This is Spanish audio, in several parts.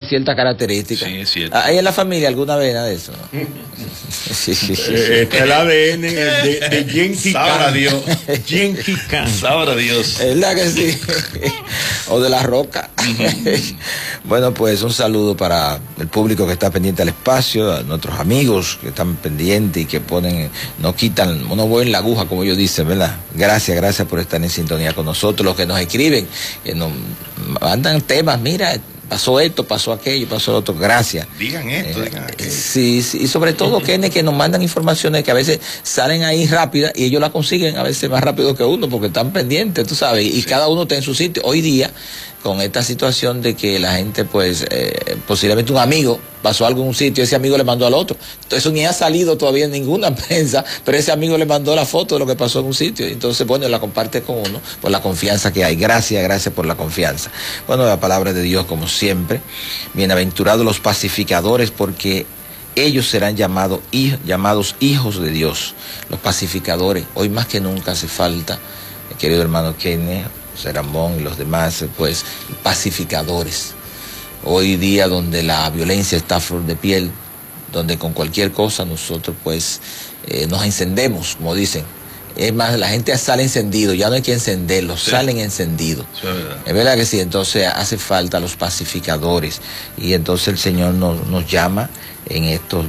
cierta característica. Sí, es cierto. ¿Hay en la familia alguna vena de eso? Sí. El ADN de Genki Khan. Sabrá Dios. Genki Khan. Sabrá Dios. ¿Verdad que sí? O de La Roca. Bueno, pues un saludo para el público que está pendiente al espacio, a nuestros amigos que están pendientes y que no quitan, no mueven la aguja, como ellos dicen, ¿verdad? Gracias por estar en sintonía con nosotros, los que nos escriben, que nos mandan temas, mira, pasó esto, pasó aquello, pasó lo otro, gracias. Digan esto, digan aquello. Sí, y sobre todo que nos mandan informaciones que a veces salen ahí rápidas y ellos la consiguen a veces más rápido que uno porque están pendientes, tú sabes, y cada uno está en su sitio. Hoy día, con esta situación de que la gente, pues, posiblemente un amigo pasó algo en un sitio, ese amigo le mandó al otro. Entonces eso ni ha salido todavía en ninguna prensa, pero ese amigo le mandó la foto de lo que pasó en un sitio. Entonces, bueno, la comparte con uno por la confianza que hay. Gracias por la confianza. Bueno, la palabra de Dios, como siempre. Bienaventurados los pacificadores, porque ellos serán llamados hijos de Dios. Los pacificadores, hoy más que nunca hace falta, querido hermano Kenneth, Ramón y los demás, pues, pacificadores. Hoy día donde la violencia está a flor de piel, donde con cualquier cosa nosotros pues nos encendemos, como dicen. Es más, la gente sale encendido, ya no hay que encenderlos, sí. Salen encendidos. Sí, es verdad que sí, entonces hace falta los pacificadores. Y entonces el Señor nos llama en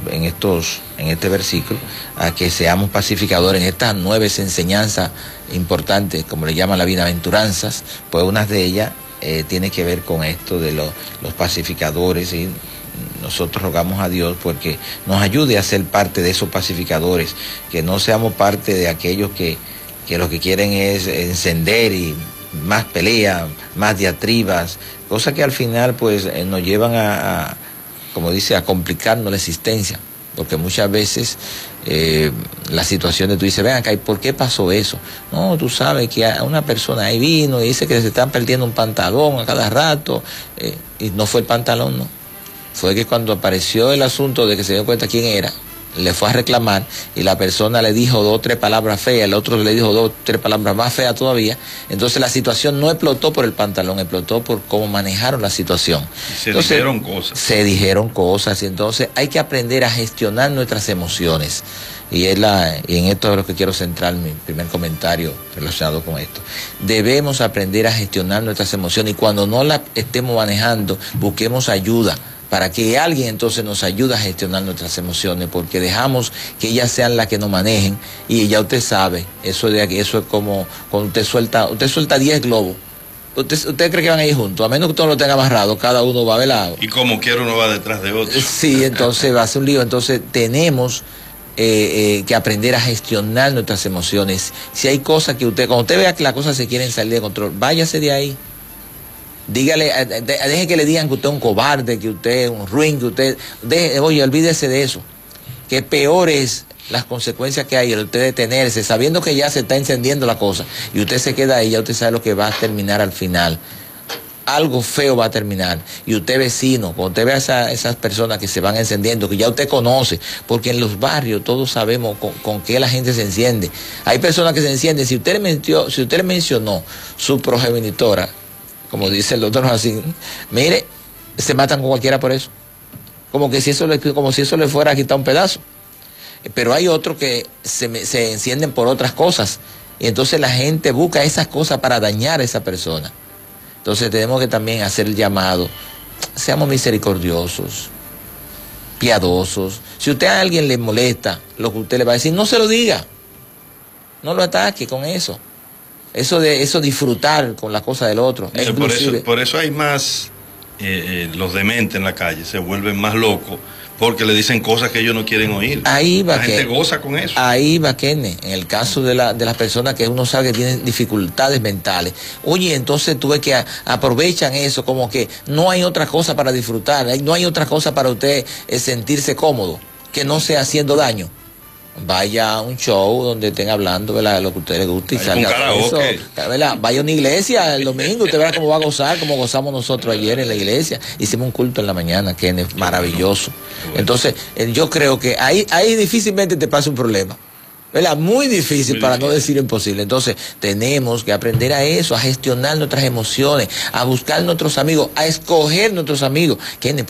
este versículo a que seamos pacificadores en estas 9 enseñanzas importantes, como le llaman las bienaventuranzas. Pues una de ellas tiene que ver con esto de los pacificadores, y nosotros rogamos a Dios porque nos ayude a ser parte de esos pacificadores, que no seamos parte de aquellos que lo que quieren es encender y más pelea, más diatribas, cosas que al final pues nos llevan a como dice, a complicarnos la existencia, porque muchas veces las situaciones tú dices, ven acá, ¿y por qué pasó eso? No, tú sabes que una persona ahí vino y dice que se están perdiendo un pantalón a cada rato, y no fue el pantalón, no. Fue que cuando apareció el asunto de que se dio cuenta quién era, le fue a reclamar y la persona le dijo 2 o 3 palabras feas, el otro le dijo 2 o 3 palabras más feas todavía. Entonces la situación no explotó por el pantalón, explotó por cómo manejaron la situación. Se dijeron cosas, y entonces hay que aprender a gestionar nuestras emociones. Y en esto es lo que quiero centrar mi primer comentario relacionado con esto. Debemos aprender a gestionar nuestras emociones, y cuando no las estemos manejando, busquemos ayuda para que alguien entonces nos ayude a gestionar nuestras emociones, porque dejamos que ellas sean las que nos manejen, y ya usted sabe, eso es como cuando usted suelta 10 globos. ¿Usted cree que van a ir juntos? A menos que usted no lo tenga amarrado, cada uno va a velar. Y como quiera uno va detrás de otro. Sí, entonces va a ser un lío. Entonces tenemos que aprender a gestionar nuestras emociones. Si hay cosas que cuando usted vea que las cosas se quieren salir de control, váyase de ahí. Dígale, deje que le digan que usted es un cobarde, que usted es un ruin, que usted... Oye, olvídese de eso. Que peor es las consecuencias que hay el usted detenerse, sabiendo que ya se está encendiendo la cosa, y usted se queda ahí, ya usted sabe lo que va a terminar al final. Algo feo va a terminar. Y usted, vecino, cuando usted ve a esas personas que se van encendiendo, que ya usted conoce, porque en los barrios todos sabemos con qué la gente se enciende. Hay personas que se encienden. Si usted le mencionó su progenitora, como dice el doctor Racine, mire, se matan con cualquiera por eso. Como si eso le fuera a quitar un pedazo. Pero hay otros que se encienden por otras cosas. Y entonces la gente busca esas cosas para dañar a esa persona. Entonces tenemos que también hacer el llamado. Seamos misericordiosos, piadosos. Si usted a alguien le molesta lo que usted le va a decir, no se lo diga. No lo ataque con eso. Eso disfrutar con la cosa del otro. Por eso hay más los dementes en la calle, se vuelven más locos, porque le dicen cosas que ellos no quieren oír. Ahí va, la gente goza con eso. Ahí va, Kenneth, en el caso de las personas que uno sabe que tienen dificultades mentales. Oye, entonces tú ves que aprovechan eso, como que no hay otra cosa para disfrutar, no hay otra cosa para usted sentirse cómodo, que no sea haciendo daño. Vaya a un show donde estén hablando, ¿verdad?, de lo que a usted le gusta, y salga eso, ¿verdad? Vaya a una iglesia el domingo, usted verá cómo va a gozar, como gozamos nosotros ayer en la iglesia. Hicimos un culto en la mañana, que es maravilloso. Bueno. Entonces, yo creo que ahí difícilmente te pasa un problema, ¿verdad? Muy difícil, para no decir imposible. Entonces, tenemos que aprender a eso, a gestionar nuestras emociones, a buscar nuestros amigos, a escoger nuestros amigos.